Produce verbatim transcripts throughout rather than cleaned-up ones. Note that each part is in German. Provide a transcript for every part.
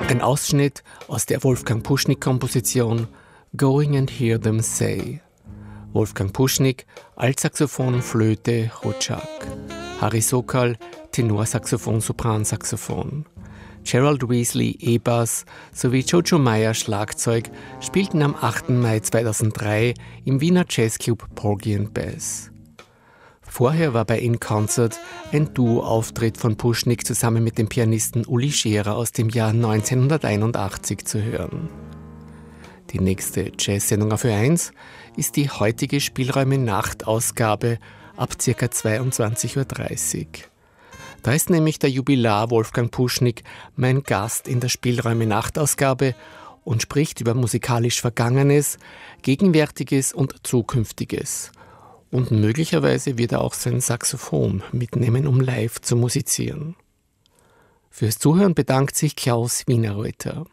Ein Ausschnitt aus der Wolfgang Puschnik-Komposition Going and Hear Them Say. Wolfgang Puschnik, Altsaxophon, Flöte, Rotschak. Harry Sokal, Tenorsaxophon, Sopransaxophon. Gerald Weasley, E-Bass sowie Jojo Meyer, Schlagzeug, spielten am achten Mai zweitausenddrei im Wiener Jazzclub Porgy and Bess. Vorher war bei In Concert ein Duo-Auftritt von Puschnik zusammen mit dem Pianisten Uli Scherer aus dem Jahr neunzehnhunderteinundachtzig zu hören. Die nächste Jazz-Sendung auf Ö eins ist die heutige Spielräume-Nacht-Ausgabe ab ca. zweiundzwanzig Uhr dreißig. Da ist nämlich der Jubilar Wolfgang Puschnik mein Gast in der Spielräume-Nacht-Ausgabe und spricht über musikalisch Vergangenes, Gegenwärtiges und Zukünftiges. Und möglicherweise wird er auch sein Saxophon mitnehmen, um live zu musizieren. Fürs Zuhören bedankt sich Klaus Wienerreuter.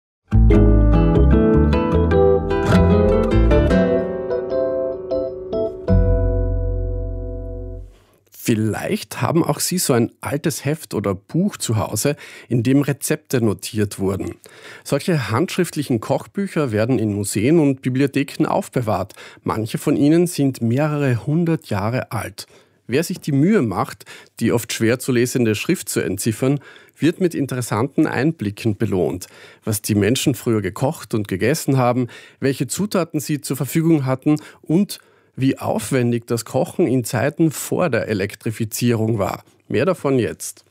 Vielleicht haben auch Sie so ein altes Heft oder Buch zu Hause, in dem Rezepte notiert wurden. Solche handschriftlichen Kochbücher werden in Museen und Bibliotheken aufbewahrt. Manche von ihnen sind mehrere hundert Jahre alt. Wer sich die Mühe macht, die oft schwer zu lesende Schrift zu entziffern, wird mit interessanten Einblicken belohnt. Was die Menschen früher gekocht und gegessen haben, welche Zutaten sie zur Verfügung hatten und wie aufwendig das Kochen in Zeiten vor der Elektrifizierung war. Mehr davon jetzt.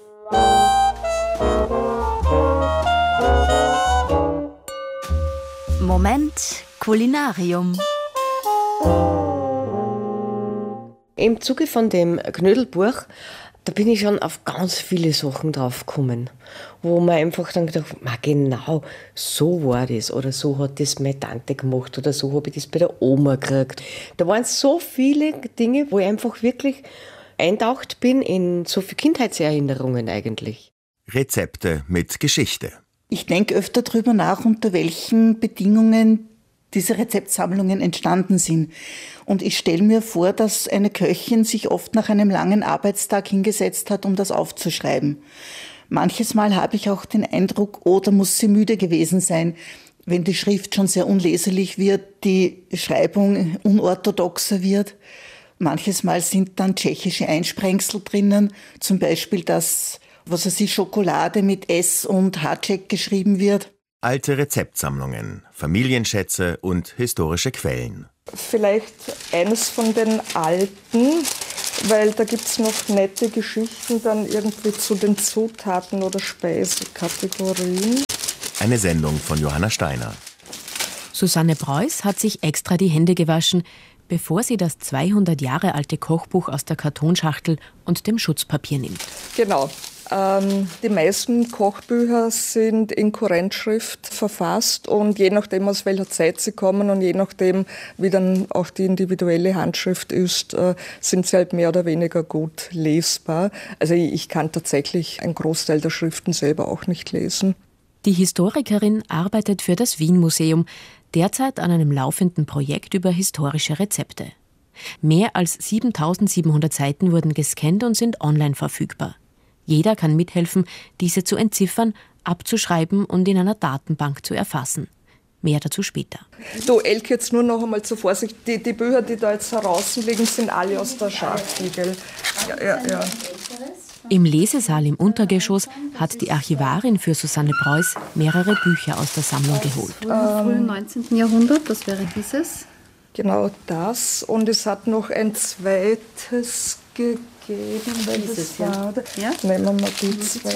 Moment Kulinarium. Im Zuge von dem Knödelbuch, da bin ich schon auf ganz viele Sachen drauf gekommen, wo man einfach dann gedacht hat, genau, so war das oder so hat das meine Tante gemacht oder so habe ich das bei der Oma gekriegt. Da waren so viele Dinge, wo ich einfach wirklich eintaucht bin in so viele Kindheitserinnerungen eigentlich. Rezepte mit Geschichte. Ich denke öfter darüber nach, unter welchen Bedingungen diese Rezeptsammlungen entstanden sind. Und ich stelle mir vor, dass eine Köchin sich oft nach einem langen Arbeitstag hingesetzt hat, um das aufzuschreiben. Manches Mal habe ich auch den Eindruck, oh, da muss sie müde gewesen sein, wenn die Schrift schon sehr unleserlich wird, die Schreibung unorthodoxer wird. Manches Mal sind dann tschechische Einsprengsel drinnen, zum Beispiel das, was weiß ich, Schokolade mit S und Haček geschrieben wird. Alte Rezeptsammlungen, Familienschätze und historische Quellen. Vielleicht eines von den alten, weil da gibt es noch nette Geschichten dann irgendwie zu den Zutaten oder Speisekategorien. Eine Sendung von Johanna Steiner. Susanne Preuß hat sich extra die Hände gewaschen, bevor sie das zweihundert Jahre alte Kochbuch aus der Kartonschachtel und dem Schutzpapier nimmt. Genau. Ähm, die meisten Kochbücher sind in Kurrentschrift verfasst und je nachdem, aus welcher Zeit sie kommen und je nachdem, wie dann auch die individuelle Handschrift ist, äh, sind sie halt mehr oder weniger gut lesbar. Also ich, ich kann tatsächlich einen Großteil der Schriften selber auch nicht lesen. Die Historikerin arbeitet für das Wien-Museum, derzeit an einem laufenden Projekt über historische Rezepte. Mehr als siebentausendsiebenhundert Seiten wurden gescannt und sind online verfügbar. Jeder kann mithelfen, diese zu entziffern, abzuschreiben und in einer Datenbank zu erfassen. Mehr dazu später. Du, Elke, jetzt nur noch einmal zur Vorsicht. Die, die Bücher, die da jetzt draußen liegen, sind alle aus der Schachtel, gell? Ja, ja, ja. Im Lesesaal im Untergeschoss hat die Archivarin für Susanne Preuß mehrere Bücher aus der Sammlung geholt. Im frühen neunzehnten. Jahrhundert, das wäre dieses. Genau das. Und es hat noch ein zweites gegeben. Weil das war, ja. Nehmen wir mal die zwei.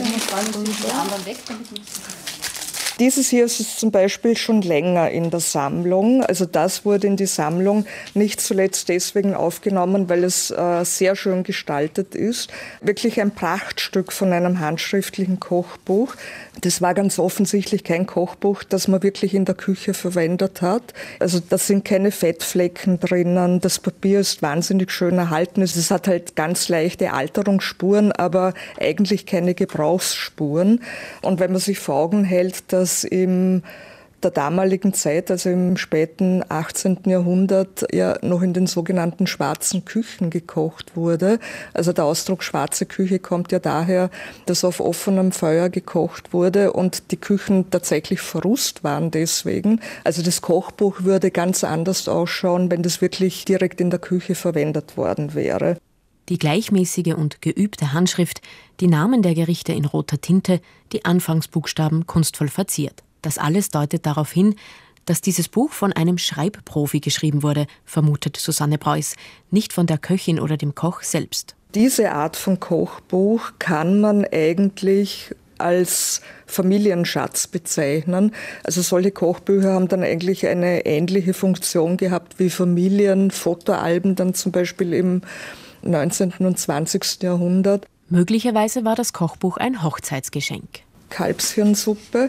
Dieses hier ist zum Beispiel schon länger in der Sammlung. Also das wurde in die Sammlung nicht zuletzt deswegen aufgenommen, weil es äh, sehr schön gestaltet ist. Wirklich ein Prachtstück von einem handschriftlichen Kochbuch. Das war ganz offensichtlich kein Kochbuch, das man wirklich in der Küche verwendet hat. Also da sind keine Fettflecken drinnen. Das Papier ist wahnsinnig schön erhalten. Es hat halt ganz leichte Alterungsspuren, aber eigentlich keine Gebrauchsspuren. Und wenn man sich vor Augen hält, dass im der damaligen Zeit, also im späten achtzehnten. Jahrhundert, ja noch in den sogenannten schwarzen Küchen gekocht wurde. Also der Ausdruck schwarze Küche kommt ja daher, dass auf offenem Feuer gekocht wurde und die Küchen tatsächlich verrußt waren deswegen. Also das Kochbuch würde ganz anders ausschauen, wenn das wirklich direkt in der Küche verwendet worden wäre. Die gleichmäßige und geübte Handschrift, die Namen der Gerichte in roter Tinte, die Anfangsbuchstaben kunstvoll verziert. Das alles deutet darauf hin, dass dieses Buch von einem Schreibprofi geschrieben wurde, vermutet Susanne Preuß, nicht von der Köchin oder dem Koch selbst. Diese Art von Kochbuch kann man eigentlich als Familienschatz bezeichnen. Also solche Kochbücher haben dann eigentlich eine ähnliche Funktion gehabt wie Familienfotoalben dann zum Beispiel im neunzehnten und zwanzigsten. Jahrhundert. Möglicherweise war das Kochbuch ein Hochzeitsgeschenk. Kalbshirnsuppe,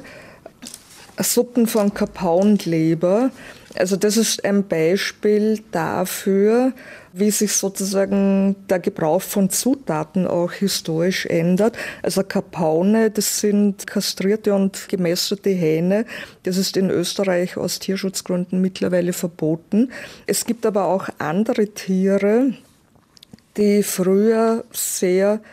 Suppen von Kapauenleber. Also das ist ein Beispiel dafür, wie sich sozusagen der Gebrauch von Zutaten auch historisch ändert. Also Kapaune, das sind kastrierte und gemästete Hähne. Das ist in Österreich aus Tierschutzgründen mittlerweile verboten. Es gibt aber auch andere Tiere, die früher sehr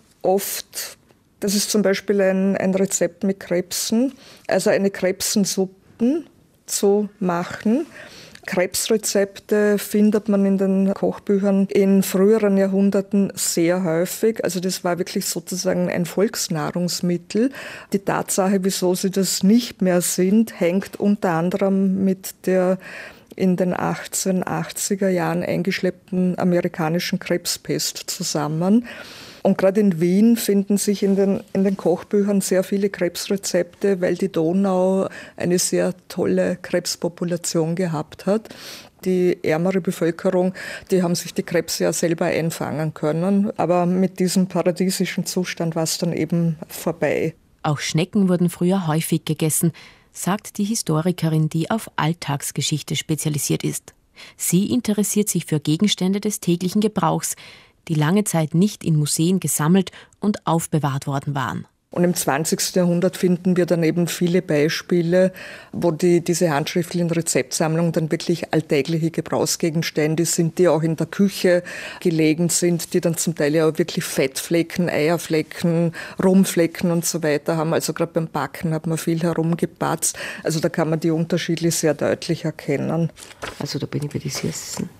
oft, das ist zum Beispiel ein, ein Rezept mit Krebsen, also eine Krebsensuppe zu machen. Krebsrezepte findet man in den Kochbüchern in früheren Jahrhunderten sehr häufig. Also das war wirklich sozusagen ein Volksnahrungsmittel. Die Tatsache, wieso sie das nicht mehr sind, hängt unter anderem mit der in den achtzehnhundertachtziger Jahren eingeschleppten amerikanischen Krebspest zusammen. Und gerade in Wien finden sich in den, in den Kochbüchern sehr viele Krebsrezepte, weil die Donau eine sehr tolle Krebspopulation gehabt hat. Die ärmere Bevölkerung, die haben sich die Krebse ja selber einfangen können. Aber mit diesem paradiesischen Zustand war es dann eben vorbei. Auch Schnecken wurden früher häufig gegessen, sagt die Historikerin, die auf Alltagsgeschichte spezialisiert ist. Sie interessiert sich für Gegenstände des täglichen Gebrauchs, die lange Zeit nicht in Museen gesammelt und aufbewahrt worden waren. Und im zwanzigsten. Jahrhundert finden wir dann eben viele Beispiele, wo die, diese handschriftlichen Rezeptsammlungen dann wirklich alltägliche Gebrauchsgegenstände sind, die auch in der Küche gelegen sind, die dann zum Teil ja auch wirklich Fettflecken, Eierflecken, Rumflecken und so weiter haben. Also gerade beim Backen hat man viel herumgepatzt. Also da kann man die Unterschiede sehr deutlich erkennen. Also da bin ich bei den Süßen.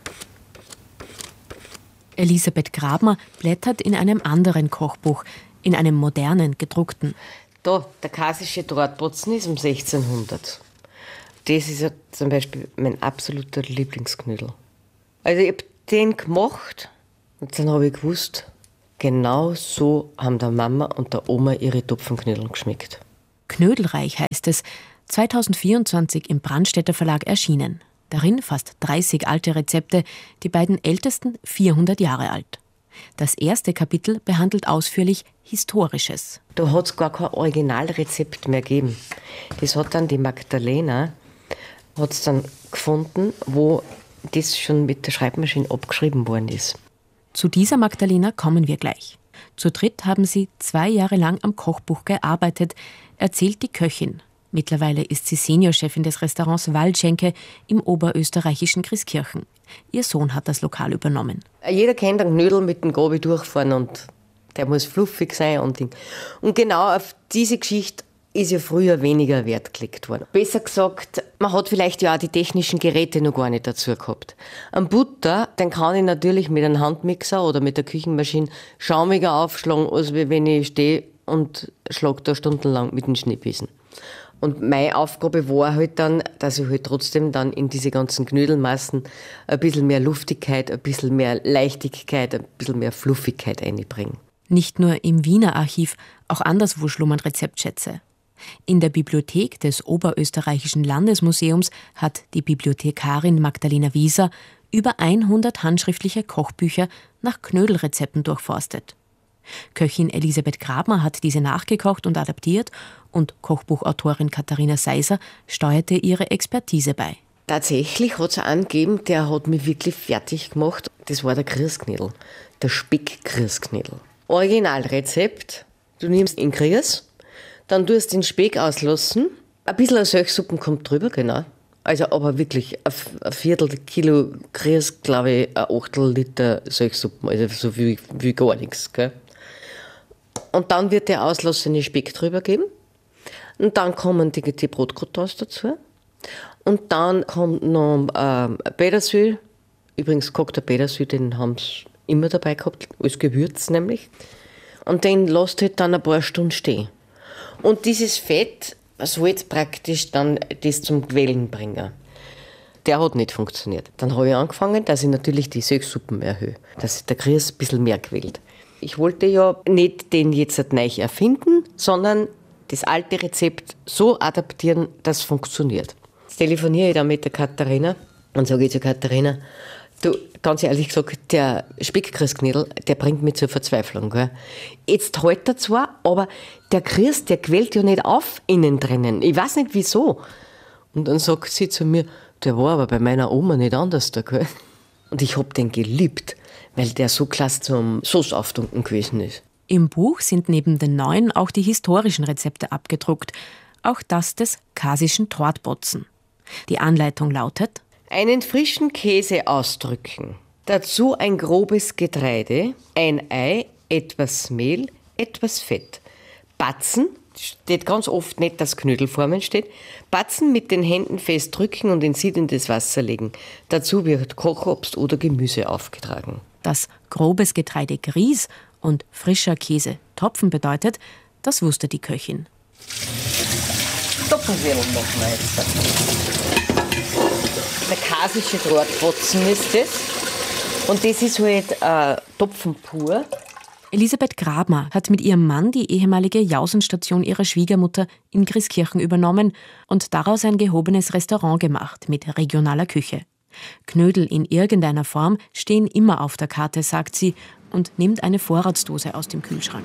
Elisabeth Grabner blättert in einem anderen Kochbuch, in einem modernen, gedruckten. Da, der kasische Drahtbotzen ist um sechzehnhundert. Das ist ja zum Beispiel mein absoluter Lieblingsknödel. Also ich habe den gemacht und dann habe ich gewusst, genau so haben der Mama und der Oma ihre Topfenknödel geschmeckt. Knödelreich heißt es, zweitausendvierundzwanzig im Brandstätter Verlag erschienen. Darin fast dreißig alte Rezepte, die beiden ältesten vierhundert Jahre alt. Das erste Kapitel behandelt ausführlich Historisches. Da hat es gar kein Originalrezept mehr gegeben. Das hat dann die Magdalena hat's dann gefunden, wo das schon mit der Schreibmaschine abgeschrieben worden ist. Zu dieser Magdalena kommen wir gleich. Zu dritt haben sie zwei Jahre lang am Kochbuch gearbeitet, erzählt die Köchin. Mittlerweile ist sie Seniorchefin des Restaurants Waldschenke im oberösterreichischen Christkirchen. Ihr Sohn hat das Lokal übernommen. Jeder kennt einen Knödel mit dem Gabi durchfahren und der muss fluffig sein. Und, und genau auf diese Geschichte ist ja früher weniger Wert gelegt worden. Besser gesagt, man hat vielleicht ja auch die technischen Geräte noch gar nicht dazu gehabt. Am Butter, den kann ich natürlich mit einem Handmixer oder mit der Küchenmaschine schaumiger aufschlagen, als wenn ich stehe und schlage da stundenlang mit dem Schnittbissen. Und meine Aufgabe war halt dann, dass ich halt trotzdem dann in diese ganzen Knödelmassen ein bisschen mehr Luftigkeit, ein bisschen mehr Leichtigkeit, ein bisschen mehr Fluffigkeit einbringe. Nicht nur im Wiener Archiv, auch anderswo schlummern Rezeptschätze. In der Bibliothek des Oberösterreichischen Landesmuseums hat die Bibliothekarin Magdalena Wieser über hundert handschriftliche Kochbücher nach Knödelrezepten durchforstet. Köchin Elisabeth Grabner hat diese nachgekocht und adaptiert und Kochbuchautorin Katharina Seiser steuerte ihre Expertise bei. Tatsächlich hat es einen gegeben, der hat mich wirklich fertig gemacht. Das war der Grießknödel, der Speck-Grießknödel. Originalrezept, du nimmst den Grieß, dann tust du den Speck auslassen, Ein bisschen Söchsuppen kommt drüber, genau. Also aber wirklich ein Viertel Kilo Grieß, glaube ich, ein Achtel Liter Söchsuppen, also so wie, wie gar nichts. Gell? Und dann wird der auslassene Speck drüber geben. Und dann kommen die, die Brotcroutons dazu. Und dann kommt noch ähm, Petersil. Übrigens, gekochter Petersil, den haben sie immer dabei gehabt, als Gewürz nämlich. Und den lässt halt dann ein paar Stunden stehen. Und dieses Fett soll jetzt praktisch dann das zum Quellen bringen. Der hat nicht funktioniert. Dann habe ich angefangen, dass ich natürlich die Söchsuppen erhöhe, dass der Grieß ein bisschen mehr quillt. Ich wollte ja nicht den jetzt neu erfinden, sondern das alte Rezept so adaptieren, dass es funktioniert. Jetzt telefoniere ich dann mit der Katharina und sage ich zu Katharina, du, ganz ehrlich gesagt, der Speckgrießknödel, der bringt mich zur Verzweiflung. Gell? Jetzt hält er zwar, aber der Grieß, der quält ja nicht auf innen drinnen. Ich weiß nicht wieso. Und dann sagt sie zu mir, der war aber bei meiner Oma nicht anders da. Gell? Und ich hab den geliebt, weil der so klasse zum Sauce-Auftunken gewesen ist. Im Buch sind neben den neuen auch die historischen Rezepte abgedruckt. Auch das des kasischen Tortbotzen. Die Anleitung lautet: Einen frischen Käse ausdrücken, dazu ein grobes Getreide, ein Ei, etwas Mehl, etwas Fett. Batzen, steht ganz oft nicht, dass Knödelformen steht, Batzen mit den Händen fest drücken und in siedendes Wasser legen. Dazu wird Kochobst oder Gemüse aufgetragen. Dass grobes Getreide Grieß und frischer Käse Topfen bedeutet, das wusste die Köchin. Topfenwürfel machen wir jetzt. Der kasische Tortbotzen ist das. Und das ist halt äh, Topfen pur. Elisabeth Grabmer hat mit ihrem Mann die ehemalige Jausenstation ihrer Schwiegermutter in Grieskirchen übernommen und daraus ein gehobenes Restaurant gemacht mit regionaler Küche. Knödel in irgendeiner Form stehen immer auf der Karte, sagt sie, und nimmt eine Vorratsdose aus dem Kühlschrank.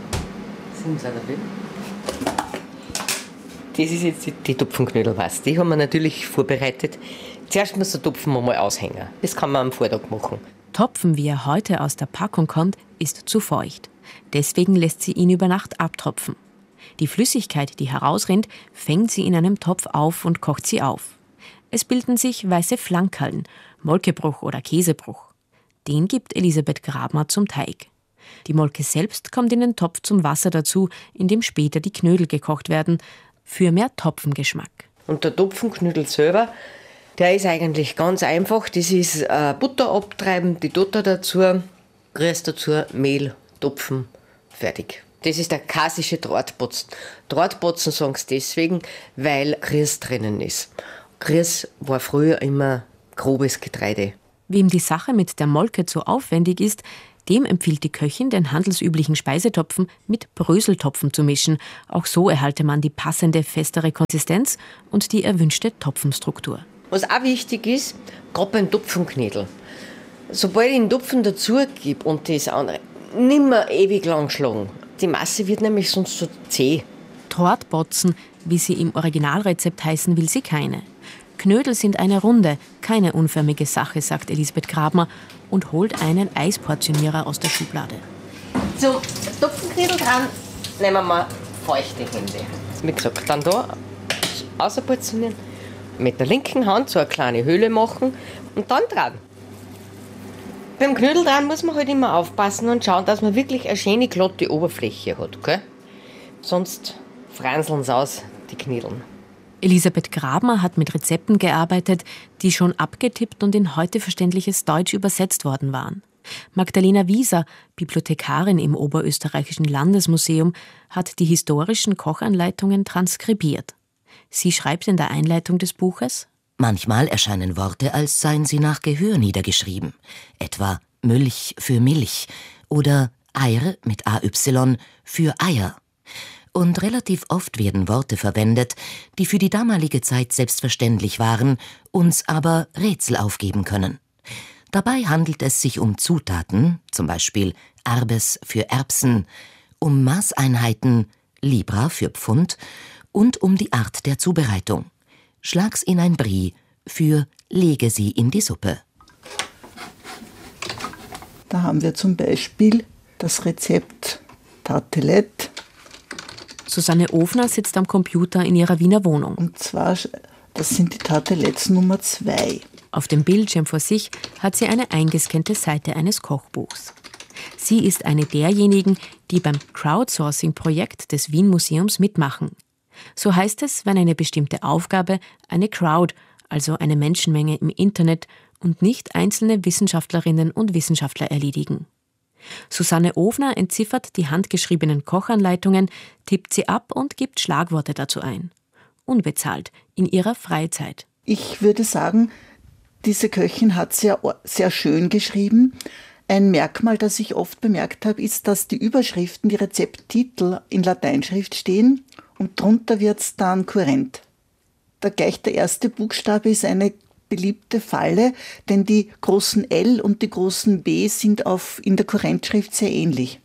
Das ist jetzt die, die Topfenknödel, was? Die haben wir natürlich vorbereitet. Zuerst muss der Topfen mal aushängen. Das kann man am Vortag machen. Topfen, wie er heute aus der Packung kommt, ist zu feucht. Deswegen lässt sie ihn über Nacht abtropfen. Die Flüssigkeit, die herausrinnt, fängt sie in einem Topf auf und kocht sie auf. Es bilden sich weiße Flankerln, Molkebruch oder Käsebruch. Den gibt Elisabeth Grabmer zum Teig. Die Molke selbst kommt in den Topf zum Wasser dazu, in dem später die Knödel gekocht werden, für mehr Topfengeschmack. Und der Topfenknödel selber, der ist eigentlich ganz einfach. Das ist äh, Butter abtreiben, die Butter dazu, Grieß dazu, Mehl, Topfen, fertig. Das ist der kasische Tortbotzen. Tortbotzen sagen sie deswegen, weil Grieß drinnen ist. Grieß war früher immer grobes Getreide. Wem die Sache mit der Molke zu aufwendig ist, dem empfiehlt die Köchin, den handelsüblichen Speisetopfen mit Bröseltopfen zu mischen. Auch so erhalte man die passende, festere Konsistenz und die erwünschte Topfenstruktur. Was auch wichtig ist, gerade beim Topfenknödel. Sobald ich den Topfen dazu gebe und das andere, nicht mehr ewig lang schlagen. Die Masse wird nämlich sonst so zäh. Tortbotzen, wie sie im Originalrezept heißen, will sie keine. Knödel sind eine runde, keine unförmige Sache, sagt Elisabeth Grabmer und holt einen Eisportionierer aus der Schublade. Zum Topfenknödel dran nehmen wir feuchte Hände. Wie gesagt, dann da außerportionieren, mit der linken Hand so eine kleine Höhle machen und dann dran. Beim Knödel dran muss man halt immer aufpassen und schauen, dass man wirklich eine schöne, glatte Oberfläche hat. Gell? Sonst franseln sie aus, die Knödeln. Elisabeth Grabmer hat mit Rezepten gearbeitet, die schon abgetippt und in heute verständliches Deutsch übersetzt worden waren. Magdalena Wieser, Bibliothekarin im Oberösterreichischen Landesmuseum, hat die historischen Kochanleitungen transkribiert. Sie schreibt in der Einleitung des Buches: Manchmal erscheinen Worte, als seien sie nach Gehör niedergeschrieben, etwa Milch für Milch oder Eir mit A Y für Eier. Und relativ oft werden Worte verwendet, die für die damalige Zeit selbstverständlich waren, uns aber Rätsel aufgeben können. Dabei handelt es sich um Zutaten, zum Beispiel Erbes für Erbsen, um Maßeinheiten, Libra für Pfund und um die Art der Zubereitung. Schlag's in ein Brie für lege sie in die Suppe. Da haben wir zum Beispiel das Rezept Tartelett Susanne Ofner sitzt am Computer in ihrer Wiener Wohnung. Und zwar, das sind die Tartelettes Nummer zwei. Auf dem Bildschirm vor sich hat sie eine eingescannte Seite eines Kochbuchs. Sie ist eine derjenigen, die beim Crowdsourcing-Projekt des Wien-Museums mitmachen. So heißt es, wenn eine bestimmte Aufgabe eine Crowd, also eine Menschenmenge im Internet, und nicht einzelne Wissenschaftlerinnen und Wissenschaftler erledigen. Susanne Ofner entziffert die handgeschriebenen Kochanleitungen, tippt sie ab und gibt Schlagworte dazu ein. Unbezahlt, in ihrer Freizeit. Ich würde sagen, diese Köchin hat sehr, sehr schön geschrieben. Ein Merkmal, das ich oft bemerkt habe, ist, dass die Überschriften, die Rezepttitel in Lateinschrift stehen und drunter wird es dann kurrent. Da gleich der erste Buchstabe ist eine beliebte Falle, denn die großen L und die großen B sind auf, in der Kurrentschrift sehr ähnlich.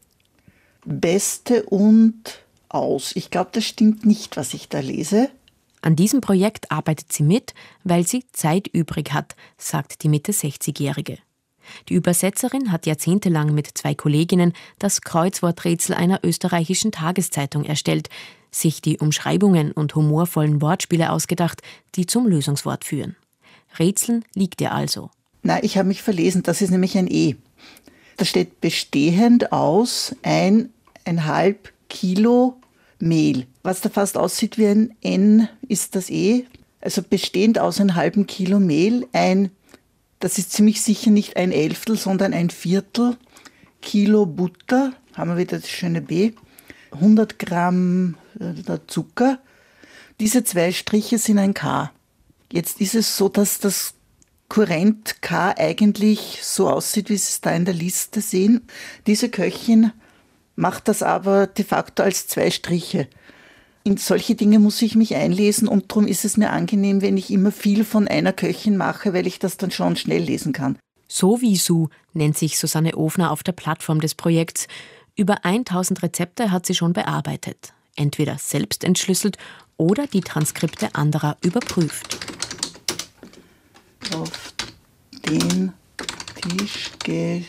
Beste und aus. Ich glaube, das stimmt nicht, was ich da lese. An diesem Projekt arbeitet sie mit, weil sie Zeit übrig hat, sagt die Mitte sechzigjährige. Die Übersetzerin hat jahrzehntelang mit zwei Kolleginnen das Kreuzworträtsel einer österreichischen Tageszeitung erstellt, sich die Umschreibungen und humorvollen Wortspiele ausgedacht, die zum Lösungswort führen. Rätseln liegt ihr also. Nein, ich habe mich verlesen, das ist nämlich ein E. Da steht bestehend aus eineinhalb Kilo Mehl. Was da fast aussieht wie ein N, ist das E. Also bestehend aus einem halben Kilo Mehl, ein, das ist ziemlich sicher nicht ein Elftel, sondern ein Viertel Kilo Butter, haben wir wieder das schöne B, hundert Gramm Zucker. Diese zwei Striche sind ein K. Jetzt ist es so, dass das Kurrent K eigentlich so aussieht, wie Sie es da in der Liste sehen. Diese Köchin macht das aber de facto als zwei Striche. In solche Dinge muss ich mich einlesen und darum ist es mir angenehm, wenn ich immer viel von einer Köchin mache, weil ich das dann schon schnell lesen kann. Sowieso nennt sich Susanne Ofner auf der Plattform des Projekts. Über tausend Rezepte hat sie schon bearbeitet. Entweder selbst entschlüsselt oder die Transkripte anderer überprüft. Auf den Tisch gesiebt.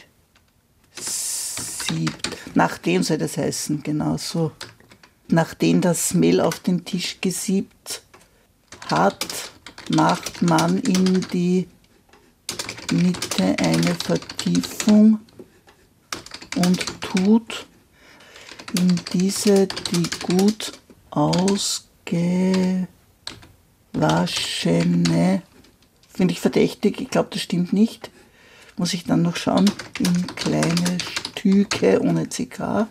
Nachdem soll das heißen, genau so. Nachdem das Mehl auf den Tisch gesiebt hat, macht man in die Mitte eine Vertiefung und tut in diese die gut ausgewaschene, finde ich verdächtig, ich glaube, das stimmt nicht, muss ich dann noch schauen, in kleine Stücke ohne C K,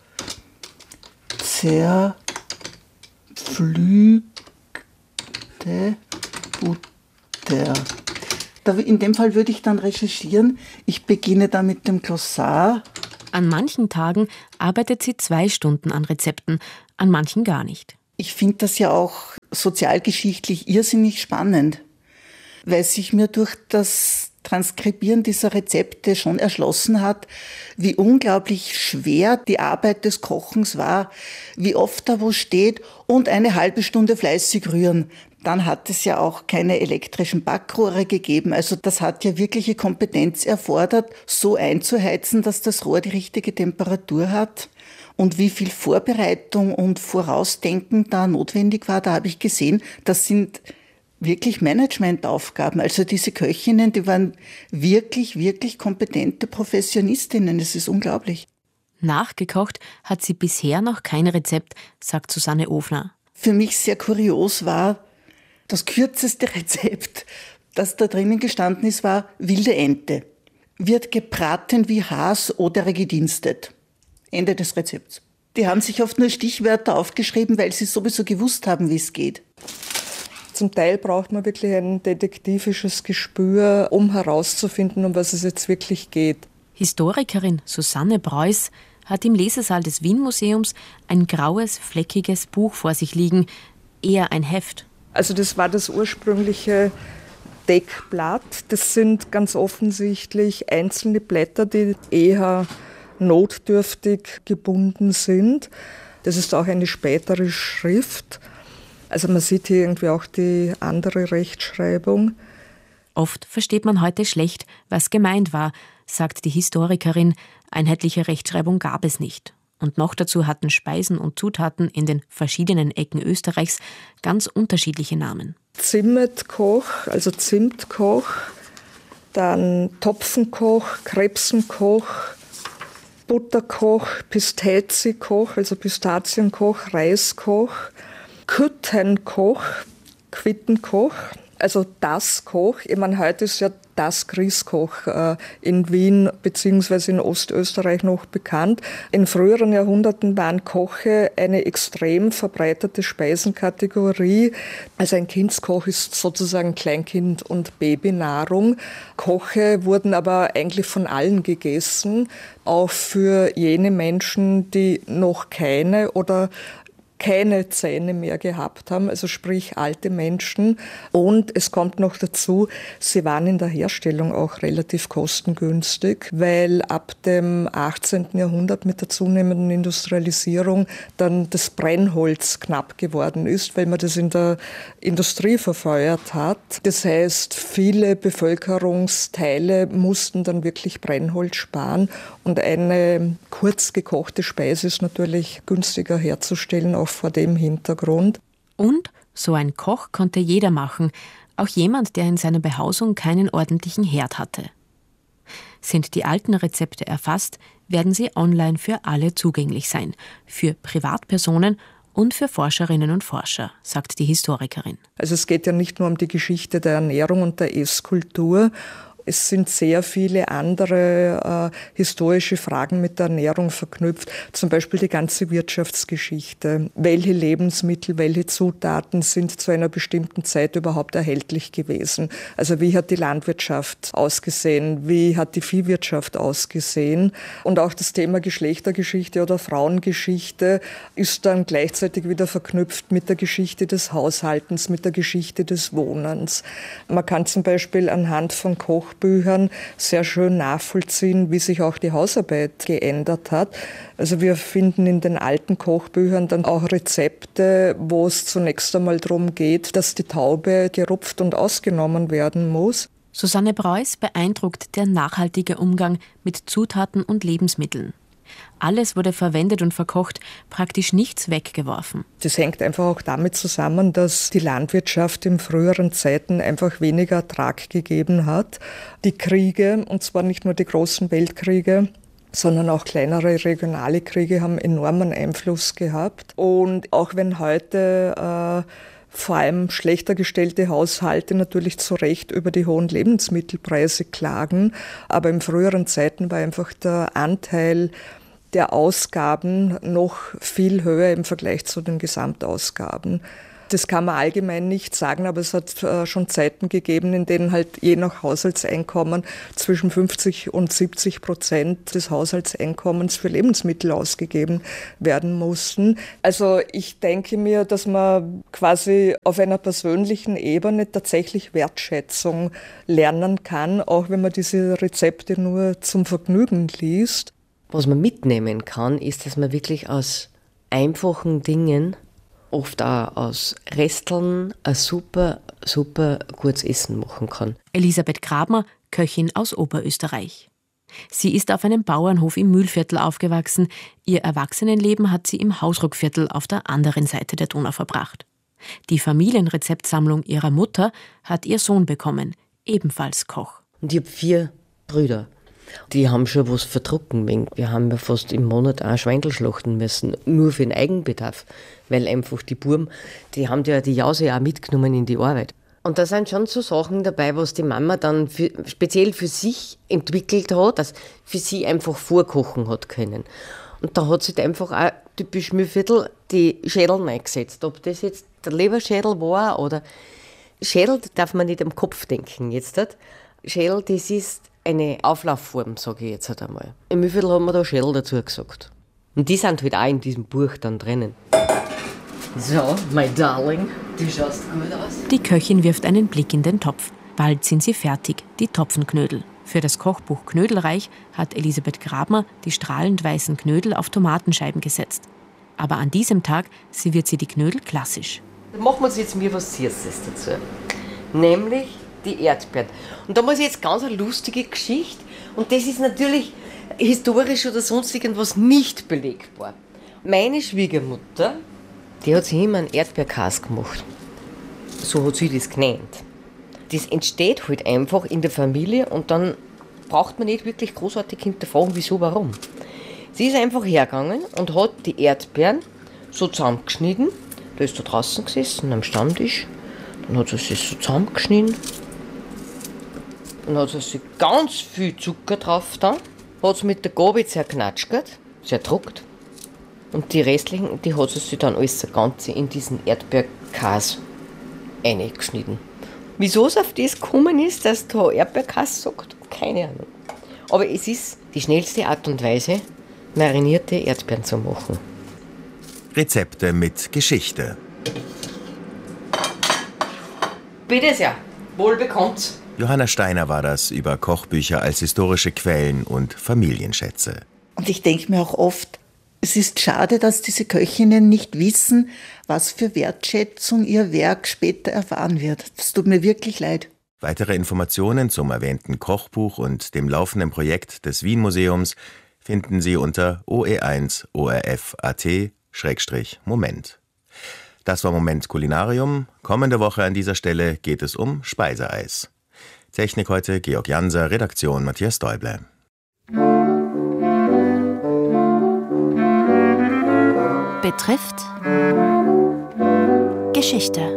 zerpflügte Butter. In dem Fall würde ich dann recherchieren. Ich beginne da mit dem Glossar. An manchen Tagen arbeitet sie zwei Stunden an Rezepten, an manchen gar nicht. Ich finde das ja auch sozialgeschichtlich irrsinnig spannend, weil sich mir durch das Transkribieren dieser Rezepte schon erschlossen hat, wie unglaublich schwer die Arbeit des Kochens war, wie oft da wo steht und eine halbe Stunde fleißig rühren. Dann hat es ja auch keine elektrischen Backrohre gegeben. Also das hat ja wirkliche Kompetenz erfordert, so einzuheizen, dass das Rohr die richtige Temperatur hat. Und wie viel Vorbereitung und Vorausdenken da notwendig war, da habe ich gesehen, das sind wirklich Managementaufgaben. Also diese Köchinnen, die waren wirklich, wirklich kompetente Professionistinnen. Es ist unglaublich. Nachgekocht hat sie bisher noch kein Rezept, sagt Susanne Ofner. Für mich sehr kurios war, das kürzeste Rezept, das da drinnen gestanden ist, war wilde Ente. Wird gebraten wie Has oder gedienstet. Ende des Rezepts. Die haben sich oft nur Stichwörter aufgeschrieben, weil sie sowieso gewusst haben, wie es geht. Zum Teil braucht man wirklich ein detektivisches Gespür, um herauszufinden, um was es jetzt wirklich geht. Historikerin Susanne Breuß hat im Lesesaal des Wien-Museums ein graues, fleckiges Buch vor sich liegen, eher ein Heft. Also das war das ursprüngliche Deckblatt. Das sind ganz offensichtlich einzelne Blätter, die eher notdürftig gebunden sind. Das ist auch eine spätere Schrift. Also man sieht hier irgendwie auch die andere Rechtschreibung. Oft versteht man heute schlecht, was gemeint war, sagt die Historikerin. Einheitliche Rechtschreibung gab es nicht. Und noch dazu hatten Speisen und Zutaten in den verschiedenen Ecken Österreichs ganz unterschiedliche Namen. Zimmetkoch, also Zimtkoch, dann Topfenkoch, Krebsenkoch, Butterkoch, Pistazikoch, also Pistazienkoch, Reiskoch, Küttenkoch, Quittenkoch, also das Koch. Ich meine, heute ist ja das Grießkoch äh, in Wien bzw. in Ostösterreich noch bekannt. In früheren Jahrhunderten waren Koche eine extrem verbreitete Speisenkategorie. Also ein Kindskoch ist sozusagen Kleinkind- und Babynahrung. Koche wurden aber eigentlich von allen gegessen, auch für jene Menschen, die noch keine oder keine Zähne mehr gehabt haben, also sprich alte Menschen. Und es kommt noch dazu, sie waren in der Herstellung auch relativ kostengünstig, weil ab dem achtzehnten Jahrhundert mit der zunehmenden Industrialisierung dann das Brennholz knapp geworden ist, weil man das in der Industrie verfeuert hat. Das heißt, viele Bevölkerungsteile mussten dann wirklich Brennholz sparen und eine kurz gekochte Speise ist natürlich günstiger herzustellen, auch vor dem Hintergrund. Und so ein Koch konnte jeder machen, auch jemand, der in seiner Behausung keinen ordentlichen Herd hatte. Sind die alten Rezepte erfasst, werden sie online für alle zugänglich sein, für Privatpersonen und für Forscherinnen und Forscher, sagt die Historikerin. Also es geht ja nicht nur um die Geschichte der Ernährung und der Esskultur. Es sind sehr viele andere äh, historische Fragen mit der Ernährung verknüpft, zum Beispiel die ganze Wirtschaftsgeschichte. Welche Lebensmittel, welche Zutaten sind zu einer bestimmten Zeit überhaupt erhältlich gewesen? Also wie hat die Landwirtschaft ausgesehen? Wie hat die Viehwirtschaft ausgesehen? Und auch das Thema Geschlechtergeschichte oder Frauengeschichte ist dann gleichzeitig wieder verknüpft mit der Geschichte des Haushaltens, mit der Geschichte des Wohnens. Man kann zum Beispiel anhand von Koch Büchern sehr schön nachvollziehen, wie sich auch die Hausarbeit geändert hat. Also wir finden in den alten Kochbüchern dann auch Rezepte, wo es zunächst einmal darum geht, dass die Taube gerupft und ausgenommen werden muss. Susanne Breuß beeindruckt der nachhaltige Umgang mit Zutaten und Lebensmitteln. Alles wurde verwendet und verkocht, praktisch nichts weggeworfen. Das hängt einfach auch damit zusammen, dass die Landwirtschaft in früheren Zeiten einfach weniger Ertrag gegeben hat. Die Kriege, und zwar nicht nur die großen Weltkriege, sondern auch kleinere regionale Kriege haben enormen Einfluss gehabt. Und auch wenn heute äh, vor allem schlechter gestellte Haushalte natürlich zu Recht über die hohen Lebensmittelpreise klagen, aber in früheren Zeiten war einfach der Anteil der Ausgaben noch viel höher im Vergleich zu den Gesamtausgaben. Das kann man allgemein nicht sagen, aber es hat äh, schon Zeiten gegeben, in denen halt je nach Haushaltseinkommen zwischen fünfzig und siebzig Prozent des Haushaltseinkommens für Lebensmittel ausgegeben werden mussten. Also ich denke mir, dass man quasi auf einer persönlichen Ebene tatsächlich Wertschätzung lernen kann, auch wenn man diese Rezepte nur zum Vergnügen liest. Was man mitnehmen kann, ist, dass man wirklich aus einfachen Dingen, oft auch aus Resteln, ein super, super gutes Essen machen kann. Elisabeth Grabner, Köchin aus Oberösterreich. Sie ist auf einem Bauernhof im Mühlviertel aufgewachsen. Ihr Erwachsenenleben hat sie im Hausruckviertel auf der anderen Seite der Donau verbracht. Die Familienrezeptsammlung ihrer Mutter hat ihr Sohn bekommen, ebenfalls Koch. Und ich habe vier Brüder. Die haben schon was verdrucken. Wir haben ja fast im Monat auch Schweindel schlachten müssen, nur für den Eigenbedarf. Weil einfach die Buben, die haben ja die Jause auch mitgenommen in die Arbeit. Und da sind schon so Sachen dabei, was die Mama dann für, speziell für sich entwickelt hat, dass für sie einfach vorkochen hat können. Und da hat sich einfach auch typisch Mühlviertel die Schädel eingesetzt. Ob das jetzt der Leberschädel war oder Schädel darf man nicht am Kopf denken jetzt. Nicht? Schädel, das ist eine Auflaufform, sage ich jetzt halt einmal. Im Mühlviertel haben wir da Schädel dazu gesagt. Und die sind halt auch in diesem Buch dann drinnen. So, my darling, du schaust gut aus. Die Köchin wirft einen Blick in den Topf. Bald sind sie fertig, die Topfenknödel. Für das Kochbuch Knödelreich hat Elisabeth Grabner die strahlend weißen Knödel auf Tomatenscheiben gesetzt. Aber an diesem Tag serviert sie die Knödel klassisch. Dann machen wir uns jetzt mir was Süßes dazu. Nämlich die Erdbeeren. Und da muss ich jetzt ganz eine lustige Geschichte. Und das ist natürlich historisch oder sonst irgendwas nicht belegbar. Meine Schwiegermutter, die hat sich immer einen Erdbeerkäse gemacht. So hat sie das genannt. Das entsteht halt einfach in der Familie und dann braucht man nicht wirklich großartig hinterfragen, wieso, warum. Sie ist einfach hergegangen und hat die Erdbeeren so zusammengeschnitten. Da ist da draußen gesessen, am Stammtisch. Dann hat sie es so zusammengeschnitten. Dann hat sie ganz viel Zucker drauf da. Hat sie mit der Gabel zerknatschert, zerdruckt. Und die restlichen, die hat sie sich dann alles das Ganze in diesen Erdbeerkäse eingeschnitten. Wieso es auf das gekommen ist, dass da Erdbeerkäse sagt, keine Ahnung. Aber es ist die schnellste Art und Weise, marinierte Erdbeeren zu machen. Rezepte mit Geschichte. Bitte sehr, wohl bekommt. Johanna Steiner war das über Kochbücher als historische Quellen und Familienschätze. Und ich denke mir auch oft, es ist schade, dass diese Köchinnen nicht wissen, was für Wertschätzung ihr Werk später erfahren wird. Das tut mir wirklich leid. Weitere Informationen zum erwähnten Kochbuch und dem laufenden Projekt des Wien-Museums finden Sie unter o e eins o r f punkt a t Schrägstrich Moment. Das war Moment Kulinarium. Kommende Woche an dieser Stelle geht es um Speiseeis. Technik heute Georg Janser, Redaktion Matthias Däuble. Betrifft Geschichte.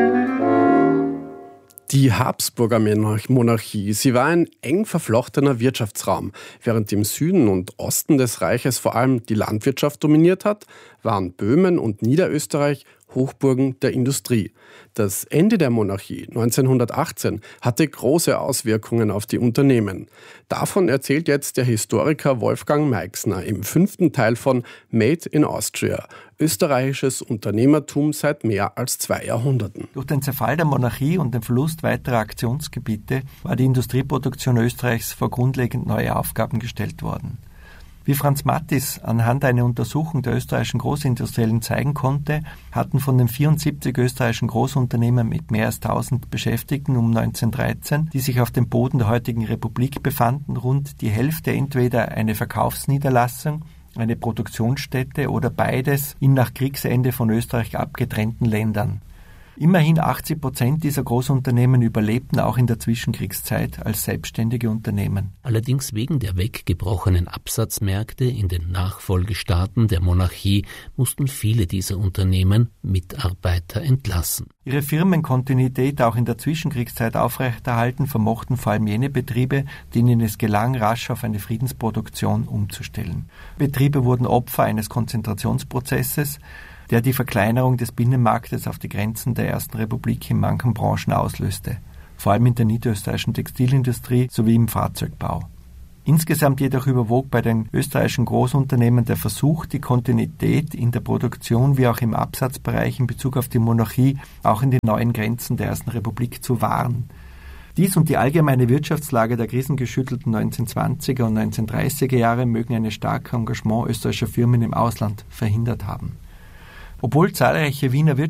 Die Habsburger Monarchie, sie war ein eng verflochtener Wirtschaftsraum. Während im Süden und Osten des Reiches vor allem die Landwirtschaft dominiert hat, waren Böhmen und Niederösterreich Hochburgen der Industrie. Das Ende der Monarchie neunzehnhundertachtzehn hatte große Auswirkungen auf die Unternehmen. Davon erzählt jetzt der Historiker Wolfgang Meixner im fünften Teil von Made in Austria, österreichisches Unternehmertum seit mehr als zwei Jahrhunderten. Durch den Zerfall der Monarchie und den Verlust weiterer Aktionsgebiete war die Industrieproduktion Österreichs vor grundlegend neue Aufgaben gestellt worden. Wie Franz Mattis anhand einer Untersuchung der österreichischen Großindustriellen zeigen konnte, hatten von den vierundsiebzig österreichischen Großunternehmen mit mehr als tausend Beschäftigten um neunzehnhundertdreizehn, die sich auf dem Boden der heutigen Republik befanden, rund die Hälfte entweder eine Verkaufsniederlassung, eine Produktionsstätte oder beides in nach Kriegsende von Österreich abgetrennten Ländern. Immerhin achtzig Prozent dieser Großunternehmen überlebten auch in der Zwischenkriegszeit als selbstständige Unternehmen. Allerdings wegen der weggebrochenen Absatzmärkte in den Nachfolgestaaten der Monarchie mussten viele dieser Unternehmen Mitarbeiter entlassen. Ihre Firmenkontinuität auch in der Zwischenkriegszeit aufrechterhalten vermochten vor allem jene Betriebe, denen es gelang, rasch auf eine Friedensproduktion umzustellen. Betriebe wurden Opfer eines Konzentrationsprozesses, der die Verkleinerung des Binnenmarktes auf die Grenzen der Ersten Republik in manchen Branchen auslöste, vor allem in der niederösterreichischen Textilindustrie sowie im Fahrzeugbau. Insgesamt jedoch überwog bei den österreichischen Großunternehmen der Versuch, die Kontinuität in der Produktion wie auch im Absatzbereich in Bezug auf die Monarchie auch in den neuen Grenzen der Ersten Republik zu wahren. Dies und die allgemeine Wirtschaftslage der krisengeschüttelten neunzehnhundertzwanziger und neunzehnhundertdreißiger Jahre mögen ein starkes Engagement österreichischer Firmen im Ausland verhindert haben. Obwohl zahlreiche Wiener